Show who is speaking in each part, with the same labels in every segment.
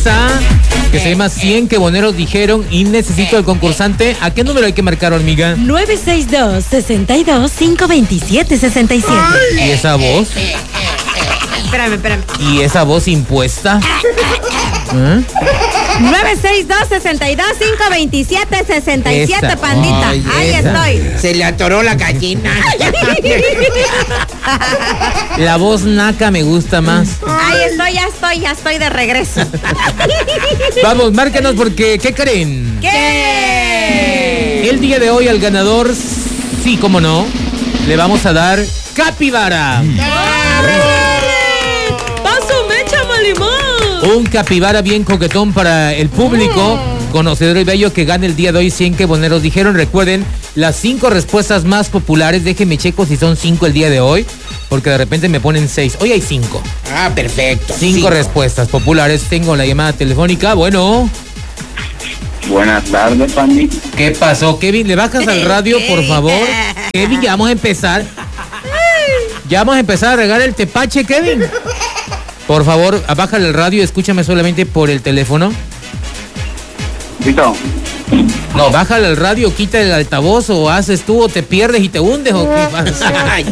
Speaker 1: encuesta que se llama 100 que boneros dijeron y necesito el concursante. ¿A qué número hay que marcar, hormiga?
Speaker 2: 962-62-527-67.
Speaker 1: ¿Y esa voz?
Speaker 2: Espérame.
Speaker 1: ¿Y esa voz impuesta?
Speaker 2: 962-62-527-67, pandita.
Speaker 1: Ay,
Speaker 2: ahí
Speaker 1: esa.
Speaker 2: estoy.
Speaker 3: Se le atoró la gallina.
Speaker 1: La voz naca me gusta más.
Speaker 2: Ahí estoy, ya estoy de regreso.
Speaker 1: Vamos, márcanos porque, ¿qué creen?
Speaker 2: ¿Qué?
Speaker 1: El día de hoy al ganador, sí, cómo no, le vamos a dar capibara.
Speaker 2: ¡Paso, mecha, Malimón!
Speaker 1: Un capibara bien coquetón para el público conocedor y bello que gane el día de hoy 100 que boneros dijeron. Recuerden, las 5 respuestas más populares, déjenme checo si son 5 el día de hoy, porque de repente me ponen 6. Hoy hay 5.
Speaker 3: Ah, perfecto.
Speaker 1: 5 respuestas populares. Tengo la llamada telefónica. Bueno.
Speaker 4: Buenas tardes, Pandi.
Speaker 1: ¿Qué pasó, Kevin? ¿Le bajas al radio, por favor? Kevin, ya vamos a empezar. Ya vamos a empezar a regar el tepache, Kevin. Por favor, bájale el radio y escúchame solamente por el teléfono.
Speaker 4: ¿Listo?
Speaker 1: No, bájale el radio, quita el altavoz o haces tú o te pierdes y te hundes o qué pasa.
Speaker 3: Ay,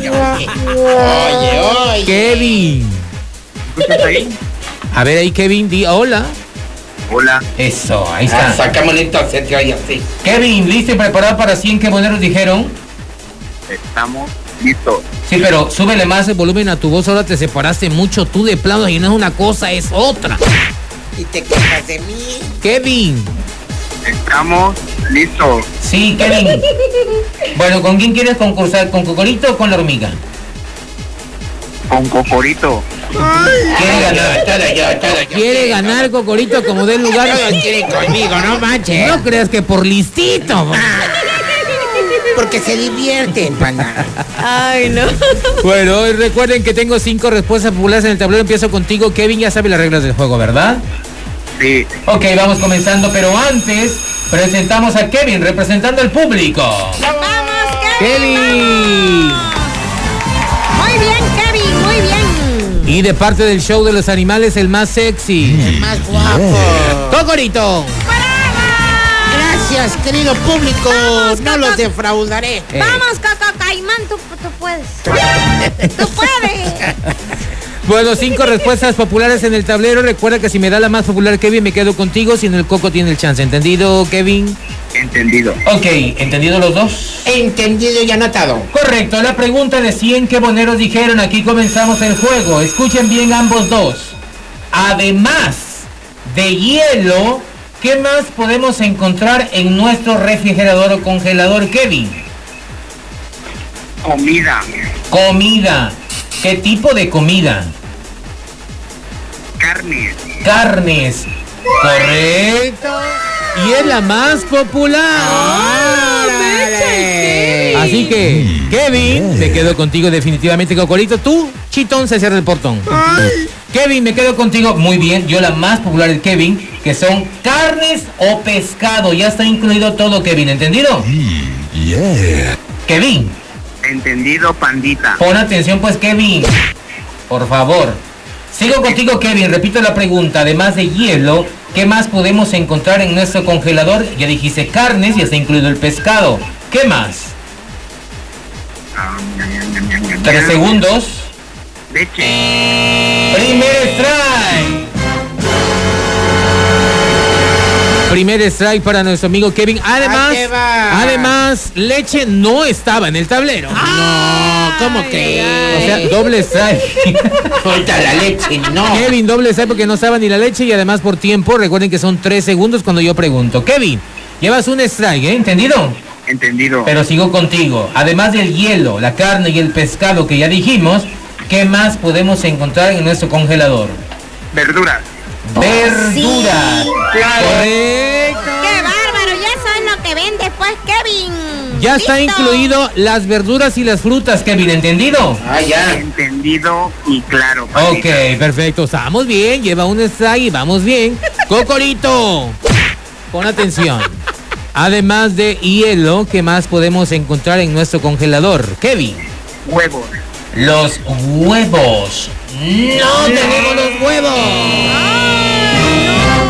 Speaker 3: oye.
Speaker 1: Kevin.
Speaker 4: ¿Escuchas ahí?
Speaker 1: A ver ahí, Kevin, di hola.
Speaker 4: Hola.
Speaker 1: Eso, ahí está.
Speaker 3: Saca monito, se te oye así.
Speaker 1: Kevin, ¿listo y preparado para 100 que boneros dijeron?
Speaker 4: Estamos listos.
Speaker 1: Sí, pero súbele más el volumen a tu voz, ahora te separaste mucho tú de plano y no es una cosa, es otra.
Speaker 3: Y te quejas de mí.
Speaker 1: Kevin.
Speaker 4: Estamos listos.
Speaker 1: Sí, Kevin. Bueno, ¿con quién quieres concursar? ¿Con Cocorito o con la hormiga?
Speaker 4: Con Cocorito.
Speaker 1: Quiere ganar. Quiere ganar Cocorito como del lugar.
Speaker 3: Todos quieren conmigo, no manches.
Speaker 1: No creas que por listito.
Speaker 3: Porque se divierten, panda.
Speaker 2: Ay, no.
Speaker 1: Bueno, y recuerden que tengo 5 respuestas populares en el tablero. Empiezo contigo, Kevin. Ya sabe las reglas del juego, ¿verdad?
Speaker 4: Sí.
Speaker 1: Ok, vamos comenzando, pero antes presentamos a Kevin representando al público.
Speaker 2: ¡Vamos, Kevin!
Speaker 1: ¡Kevin!
Speaker 2: Muy bien, Kevin, muy bien.
Speaker 1: Y de parte del show de los animales, el más sexy.
Speaker 3: El más guapo.
Speaker 1: ¡Cocorito!
Speaker 3: Gracias, querido público. No los defraudaré.
Speaker 2: Vamos, Coco Caimán, tú puedes. Tú puedes.
Speaker 1: Bueno, 5 respuestas populares en el tablero. Recuerda que si me da la más popular, Kevin, me quedo contigo. Si en el Coco tiene el chance. ¿Entendido, Kevin?
Speaker 4: Entendido.
Speaker 1: Ok, ¿entendido los dos?
Speaker 3: Entendido y anotado.
Speaker 1: Correcto, la pregunta de 100 que boneros dijeron. Aquí comenzamos el juego. Escuchen bien ambos dos. Además de hielo, ¿qué más podemos encontrar en nuestro refrigerador o congelador, Kevin?
Speaker 4: Comida.
Speaker 1: Comida. ¿Qué tipo de comida?
Speaker 4: Carne.
Speaker 1: Carnes. Correcto. Y es la más popular. Así que, Kevin, me quedo contigo definitivamente, Cocorito. Tú, Chitón, se cierra el portón. Kevin, me quedo contigo. Muy bien, yo la más popular es Kevin, que son carnes o pescado. Ya está incluido todo, Kevin, ¿entendido? Kevin.
Speaker 4: Entendido, pandita.
Speaker 1: Pon atención pues, Kevin. Por favor. Sigo contigo, Kevin. Repito la pregunta. Además de hielo, ¿qué más podemos encontrar en nuestro congelador? Ya dijiste carnes y está incluido el pescado. ¿Qué más? 3 segundos.
Speaker 4: Leche.
Speaker 1: Primer strike. Primer strike para nuestro amigo Kevin. Además, leche no estaba en el tablero.
Speaker 3: No, ¿cómo que?
Speaker 1: O sea, doble strike.
Speaker 3: Ahorita la leche, no.
Speaker 1: Kevin, doble strike porque no estaba ni la leche y además por tiempo, recuerden que son 3 segundos cuando yo pregunto. Kevin, llevas un strike, ¿entendido?
Speaker 4: Entendido.
Speaker 1: Pero sigo contigo. Además del hielo, la carne y el pescado que ya dijimos, ¿qué más podemos encontrar en nuestro congelador?
Speaker 4: Verduras.
Speaker 1: Verduras.
Speaker 2: Sí.
Speaker 1: Correcto.
Speaker 2: ¡Qué bárbaro! Ya saben lo que ven después, Kevin.
Speaker 1: Ya está
Speaker 2: ¡Listo!
Speaker 1: incluido las verduras y las frutas, Kevin, ¿entendido?
Speaker 3: Ah, ya.
Speaker 4: Entendido y claro, pandita.
Speaker 1: Ok, perfecto. Estamos bien, lleva un strike y vamos bien. Cocorito, pon atención. Además de hielo, ¿qué más podemos encontrar en nuestro congelador? Kevin.
Speaker 4: Huevos.
Speaker 1: Los huevos. ¡No tenemos los huevos!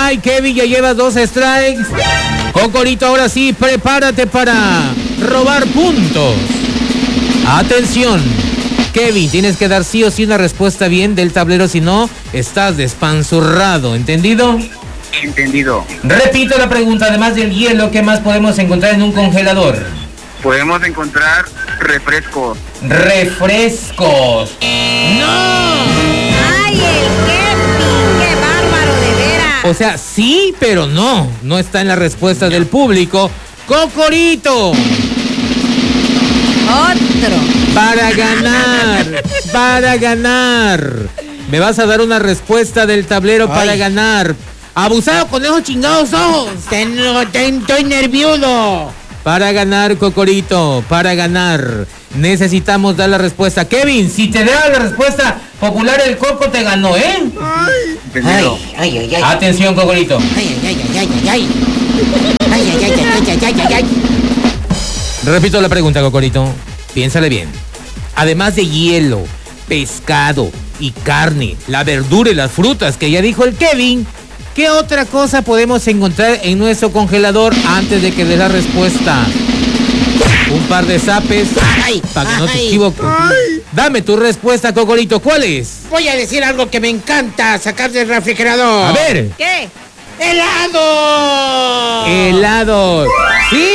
Speaker 1: strike. Kevin ya lleva 2 strikes. Cocorito, ahora sí, prepárate para robar puntos. Atención. Kevin, tienes que dar sí o sí una respuesta bien del tablero, si no, estás despanzurrado, ¿entendido?
Speaker 4: Entendido.
Speaker 1: Repito la pregunta, además del hielo, ¿qué más podemos encontrar en un congelador?
Speaker 4: Podemos encontrar refrescos.
Speaker 1: Refrescos. ¡No!
Speaker 2: Ay, el Kevin, qué bárbaro, de veras.
Speaker 1: O sea, sí, pero no. No está en la respuesta del público. ¡Cocorito!
Speaker 2: Otro.
Speaker 1: Para ganar. Me vas a dar una respuesta del tablero para ganar. Abusado con esos chingados ojos.
Speaker 3: Estoy nervioso.
Speaker 1: Para ganar, Cocorito, para ganar. Necesitamos dar la respuesta. Kevin, si te da la respuesta popular, el Coco te ganó, ¿eh?
Speaker 4: Entendido.
Speaker 3: Ay.
Speaker 1: Atención, Cocorito.
Speaker 3: Ay.
Speaker 1: Repito la pregunta, Cocorito. Piénsale bien. Además de hielo, pescado y carne, la verdura y las frutas que ya dijo el Kevin, ¿qué otra cosa podemos encontrar en nuestro congelador antes de que dé la respuesta? Un par de zapes para que no te equivoques. Dame tu respuesta, Cocorito. ¿Cuál es?
Speaker 3: Voy a decir algo que me encanta sacar del refrigerador.
Speaker 1: A ver.
Speaker 2: ¿Qué?
Speaker 3: ¡Helado!
Speaker 1: ¡Helado! ¡Sí!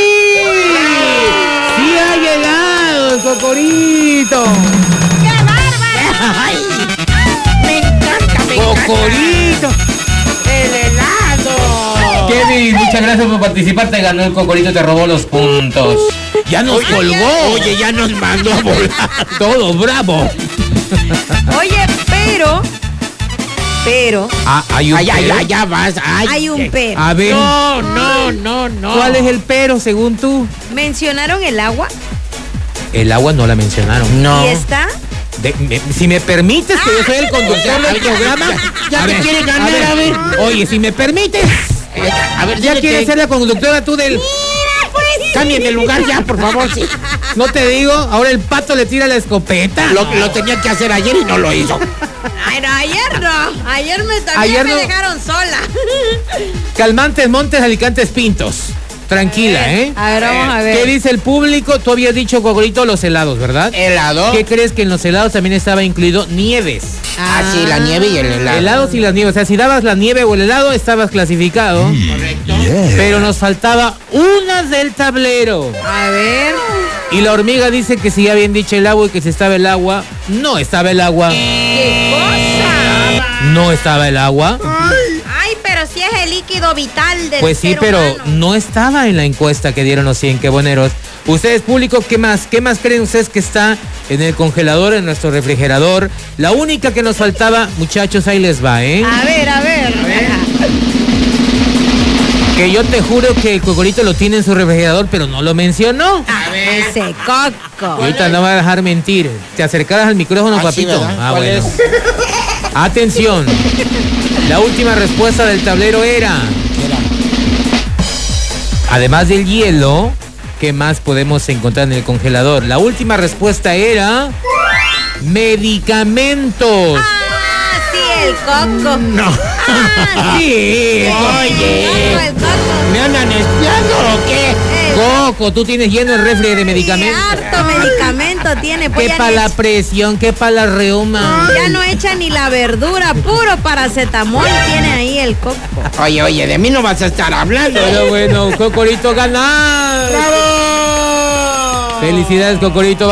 Speaker 1: ¡Sí hay helado, Cocorito!
Speaker 2: ¡Qué bárbaro!
Speaker 3: ¡Ay! ¡Me encanta!
Speaker 1: ¡Cocorito!
Speaker 3: ¡El helado!
Speaker 1: Kevin, muchas gracias por participar. Te ganó el Cocorito, te robó los puntos. ¡Ya nos colgó!
Speaker 3: Oye, ya nos mandó a volar.
Speaker 1: Todo bravo.
Speaker 2: Oye, pero.
Speaker 1: Hay un pero.
Speaker 3: Ya vas.
Speaker 2: Hay un pero.
Speaker 1: A ver,
Speaker 3: No.
Speaker 1: ¿cuál es el pero según tú?
Speaker 2: ¿Mencionaron el agua?
Speaker 1: El agua no la mencionaron.
Speaker 3: No.
Speaker 2: ¿Y está?
Speaker 1: Si me permites que yo soy el conductor del programa.
Speaker 3: Ya
Speaker 1: A
Speaker 3: me
Speaker 1: ver,
Speaker 3: quiere ganar, a ver.
Speaker 1: Oye, si me permites.
Speaker 3: A ver,
Speaker 1: Ya quieres ser la conductora tú del...
Speaker 3: Cámbiame el lugar ya, por favor, sí.
Speaker 1: No te digo, ahora el pato le tira la escopeta.
Speaker 3: Lo tenía que hacer ayer y no lo hizo.
Speaker 2: Ay, no, ayer no. Ayer
Speaker 1: Ayer
Speaker 2: me
Speaker 1: no.
Speaker 2: dejaron sola.
Speaker 1: Calmantes, Montes, Alicantes, Pintos. Tranquila, ¿eh?
Speaker 2: A ver, vamos a ver.
Speaker 1: ¿Qué dice el público? Tú habías dicho, Cocorito, los helados, ¿verdad?
Speaker 3: ¿Helado?
Speaker 1: ¿Qué crees que en los helados también estaba incluido nieves?
Speaker 3: Sí, la nieve y el helado.
Speaker 1: Helados y las nieves. O sea, si dabas la nieve o el helado, estabas clasificado.
Speaker 3: Correcto.
Speaker 1: Pero nos faltaba una del tablero.
Speaker 2: A ver.
Speaker 1: Y la hormiga dice que si ya habían dicho el agua y que si estaba el agua. No estaba el agua.
Speaker 2: ¿Qué cosa?
Speaker 1: No estaba el agua.
Speaker 2: Ay, pero si es el líquido vital del
Speaker 1: Pues sí,
Speaker 2: ser
Speaker 1: pero
Speaker 2: humano.
Speaker 1: no estaba en la encuesta que dieron los 100 queboneros. Ustedes, público, ¿qué más? ¿Qué más creen ustedes que está en el congelador, en nuestro refrigerador? La única que nos faltaba, muchachos, ahí les va, ¿eh?
Speaker 2: A ver.
Speaker 1: Que yo te juro que el Cocorito lo tiene en su refrigerador, pero no lo mencionó.
Speaker 2: A ver. Ese coco.
Speaker 1: Ahorita no va a dejar mentir. Te acercarás al micrófono,
Speaker 3: Sí,
Speaker 1: papito.
Speaker 3: ¿verdad? ¿Cuál
Speaker 1: Bueno.
Speaker 3: es?
Speaker 1: Atención. La última respuesta del tablero era... Además del hielo, ¿qué más podemos encontrar en el congelador? La última respuesta era... medicamentos.
Speaker 2: Ah, sí, el coco.
Speaker 3: No.
Speaker 2: Ah,
Speaker 1: Sí.
Speaker 3: Oye.
Speaker 2: el coco.
Speaker 3: ¿Me andan espiando o qué?
Speaker 1: Coco, tú tienes lleno el refri de medicamentos.
Speaker 2: Harto medicamento tiene. Pues
Speaker 1: ¿Qué
Speaker 2: ya
Speaker 1: para
Speaker 2: ni
Speaker 1: la presión? ¿Qué para la reuma?
Speaker 2: Ya no echa ni la verdura, puro paracetamol tiene ahí el coco.
Speaker 3: Oye, de mí no vas a estar hablando.
Speaker 1: Pero bueno, Cocorito ganar.
Speaker 3: ¡Bravo!
Speaker 1: Felicidades, Cocorito.